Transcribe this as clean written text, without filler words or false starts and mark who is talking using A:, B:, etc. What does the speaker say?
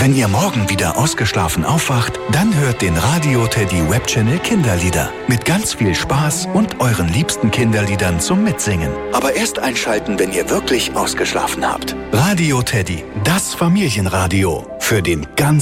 A: Wenn ihr morgen wieder ausgeschlafen aufwacht, dann hört den Radio Teddy Webchannel Kinderlieder. Mit ganz viel Spaß und euren liebsten Kinderliedern zum Mitsingen. Aber erst einschalten, wenn ihr wirklich ausgeschlafen habt. Radio Teddy, das Familienradio. Für den ganz